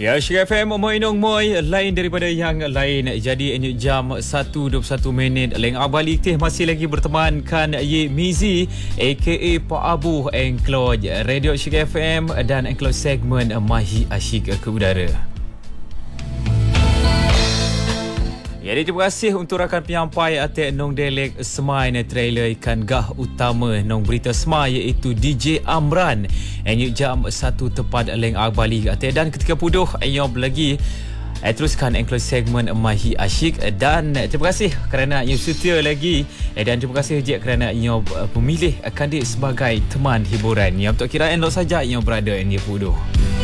Ya, Syirah FM Moy Nong Moy lain daripada yang lain. Jadi jam 1.21 Leng Abali teh masih lagi bertemankan Ye Mizi aka Pak Abu Encloj Radio Syirah FM dan Encloj segmen Mahi Asyik ke udara. Jadi terima kasih untuk rakan penyampai atik nong delek semai na trailer ikan gah utama nong berita semai iaitu DJ Amran. Enyuk jam 1 tepat leng Bali atik dan ketika puduh ayob lagi teruskan Encloj segmen Mahi Asyik dan terima kasih kerana you setia lagi dan terima kasih je kerana you memilih kandik sebagai teman hiburan. Yang untuk kira endok saja you berada di puduh.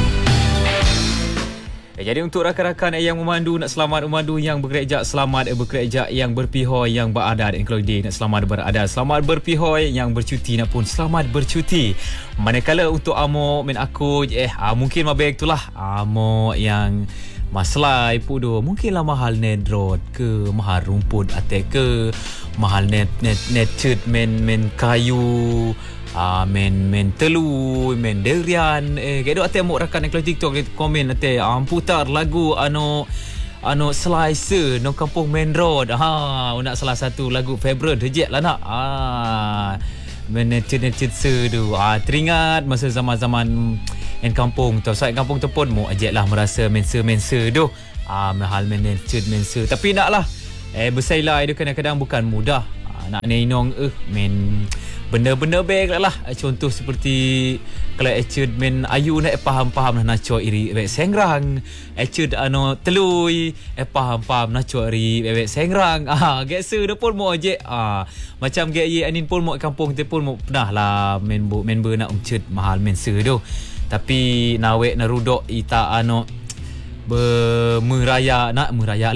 Jadi untuk rakan-rakan yang memandu, nak selamat memandu, yang berkerja selamat berkerja, yang berpihoi, yang berada Encloj Day nak selamat berada, selamat berpihoi, yang bercuti nak pun selamat bercuti. Manakala untuk amo men aku mungkin mabek itulah amo yang masalah pudo mungkinlah mahal net road ke mahal rumput atek ke mahal net cut men kayu men telu men derian kedo ate mo rakan Encloj TikTok komen ate putar lagu ano slicer no kampung main road nak salah satu lagu favorite reject lah nak men net tu teringat masa zaman-zaman kampung tu saya kampung tu pun mo ajak lah merasa mensa tu mahal mensa tapi naklah bersailah itu kadang-kadang bukan mudah nak nenong men benda-benda baik lah contoh seperti kalau ecud men ayu nak faham nak cok iri bebek sengrang ecud telui faham nak cok iri bebek sengrang gesa dah pun mau je macam gaya ye anin pun mau kampung te pun mau pernah lah member nak umcud mahal mensa tu tapi nawek narudok ita meraya